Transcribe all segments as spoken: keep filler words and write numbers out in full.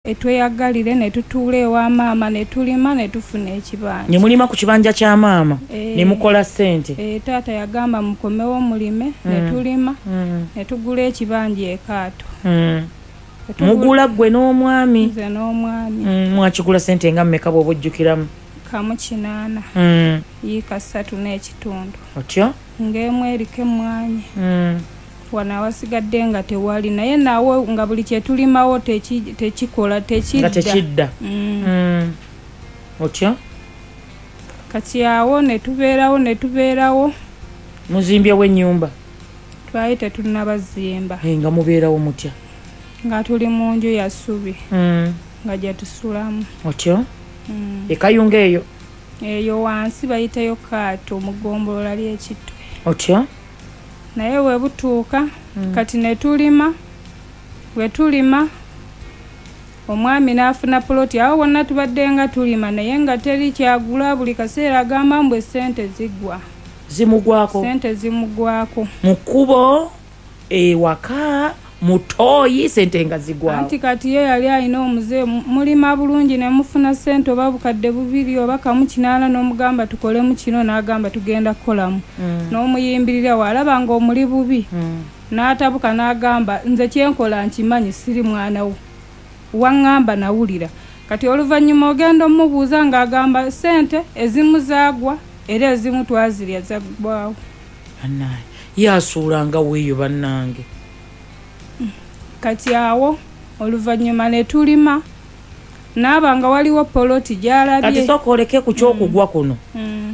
etweyagalire ne tutuula ewa maama ne tulima ne tufuna ekibanja. Ne mulima ku kibanja kya maama e, ne mukola ssente. E, taata yagamba mukomewo mulime mm. ne tulima mm. ne tugula ekibanja ekaato. mm. Mugula gwe n'omwami. Nze n'omwami. mm. Mwakigula ssente nga mmeka bw'oba ojjukiramu? Kamu kinaana mm. yiika ssatu n'ekitundu. Otyo? Ng'emu eriko emmwanyi. mm. Wano awasigadde nga tewali naye naawe nga buli kye tulimawo tekikola tekidda. Nga tekidda. mm. mm. Otyo? Kati awo ne tubeerawo ne tubeerawo. Muzimbyewo ennyumba? Twali tetunnabazimba. Hey, nga mubeerawo mutya? Nga tuli mu nju ya ssubi mm. nga gye tusulamu. Otyo? mm. Ekayunga eyo? Eyo wansi bayitayo kaato mu ggombolola ly'Ekitwe. Otyo? Naye we butuuka mm. kati ne tulima we tulima omwami n'afuna poloti awo wonna tubadde nga tulima naye nga teri kyagula buli kaseera agamba mbwe ssente ziggwa. Zimugwako? Ssente zimugwako mu kkubo ewaka mutoyi ssente nga ziggwawo. Anti kati ye yali alina omuze mulima bulungi ne mufuna ssente oba bukadde bubiri oba kamu kinaana n'omugamba tukolemu kino n'agamba tugenda kukolamu. mm. N'omuyimbirira walaba nga omuli bubi. mm. N'atabuka n'agamba nze kyenkola nkimanyi siri mwana wo waŋŋamba nawulira. Kati oluvannyuma ogenda omubuuza ng'agamba ssente ezimu zaagwa era ezimu twazirya zaggwawo. Annaye yasuulanga weeyo bannange. Kati awo oluvannyuma ne tulima naaba nga waliwo poloti gy'alabye. Kati sooka oleke ku kyokugwa kuno. mm.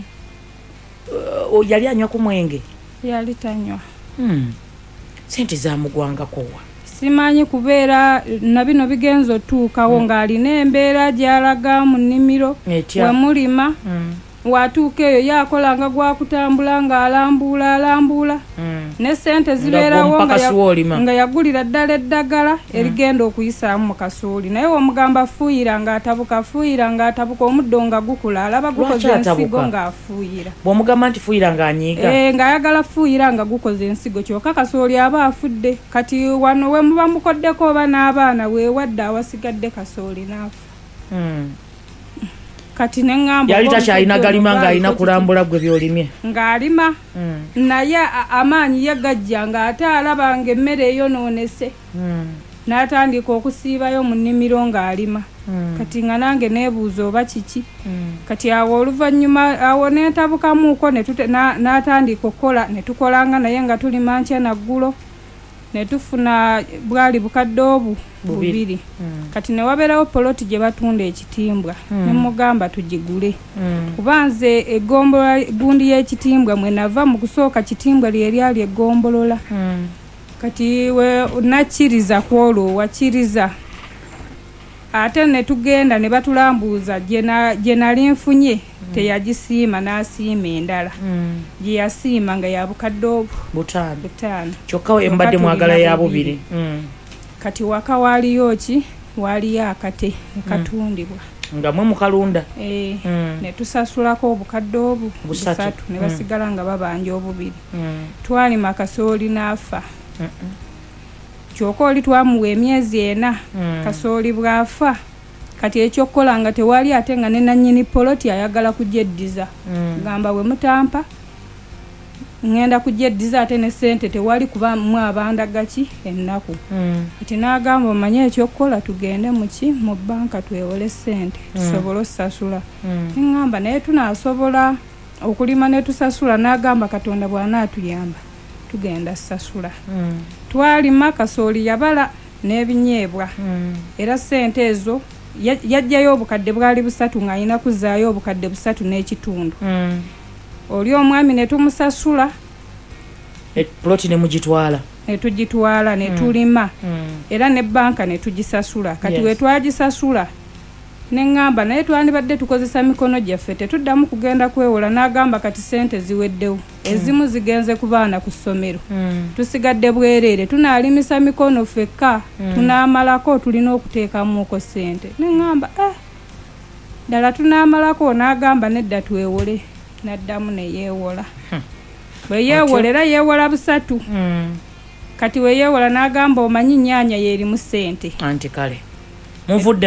uh, yali anywa ku mwenge? Yali tanywa. mm. Ssente zamugwangako wa? Simanyi kubeera na bino bigenzo otuukawo mm. ng'alina embeera gy'alaga mu nnimiro we mulima. mm. Watuuka eyo yakolanga gwa kutambula ng'alambuula alambuula. mm. Ne ssente zibeerawo nga, ya, nga yagulira ddala eddagala mm. erigenda okuyisaamu mu kasooli. Naye omugamba fuuyira ng'atabuka fuuyira ng'atabuka omuddo nga gukula alaba gukoze ensigo ng'afuuyira. Bw'omugamba nti fuuyira ng'anyiiga? E, ng'ayagala fuuyira nga gukoze ensigo kyokka kasooli aba afudde. Kati wano we muba mukoddeko oba n'abaana weewadde awasigadde kasooli n'afa. mm. Kati neŋŋamba yali takyalina galima ng'alina kulambula gwe by'olimye ng'alima. mm. Naye amaanyi ye gajja ng'ate alaba ng'emmere eyonoonese. mm. N'atandika okusiibayo mu nnimiro ng'alima. mm. Kati nga nange neebuuza oba kiki. mm. Kati awo oluvannyuma awo neetabukamuuko n'atandika okukola ne tukolanga naye nga tulima nkya naggulo ne tufuna bwali bukadde obu bubiri. mm. Kati ne wabeerawo poloti gye batunda ekitimbwa. mm. ne mugamba tugigule. mm. kuba nze eggombolola gundi y'ekitimbwa mwe nava mu kusooka kitimbwa lye lyali eggombolola. mm. Kati we nakkiriza kwolwo wakkiriza ate ne tugenda ne batulambuuza gye nali nfunye mm. teyagisiima n'asiima endala. mm. gye yasiima nga ya bukadde obu butaano butaano kyokka embadde mwagala ya bubiri. mm. Kati waka waaliyo ki waaliyo akate ne katundibwa. mm. nga mwe mukalunda. e, mm. ne tusasulako obukadde obu busatu, busatu ne basigala mm. nga babanja obubiri. mm. Twalima kasooli n'afa. mm -mm. Kyokka oli twamuwa emyezi ena. mm. Kasooli bw'afa kati ekyokukola nga tewali ate nga ne nannyini poloti ayagala kugyeddiza. mm. Gamba we mutampa ngenda kugyeddiza ate ne ssente tewali kuba mu abandagaki ennaku. mm. Kati n'agamba omanye ekyokukola tugende muki mu bbanka twewole ssente mm. tusobole osasula. mm. Ngamba naye tunaasobola okulima ne tusasula. N'agamba Katonda bw'anaatuyamba tugenda sasula. mm. Twalima kasooli yabala n'ebinyeebwa. mm. Era ssente ezo yajjayo obukadde bwali busatu ng'alina kuzaayo obukadde busatu n'ekitundu. mm. Oli omwami ne tumusasula. Poloti ne mugitwala? Ne tugitwala ne tulima. mm. Era ne bbanka ne tugisasula. Kati yes. we twagisasula neŋŋamba naye twandibadde tukozesa mikono gyaffe tetuddamu kugenda kwewola. N'agamba kati ssente ziweddewo. Ezimu zigenze ku baana ku ssomero. mm. Tusigadde bwereere tunaalimisa mikono ffekka. mm. Tunaamalako tulina okuteekamuuko ssente. Neŋŋamba eh ddala tunaamalako. N'agamba nedda twewole. N'addamu ne yeewola. hmm. Bwe yeewolera yeewola busatu. mm. Kati we yeewola n'agamba omanyi nnyaanya yeerimu ssente. Anti kale muvudde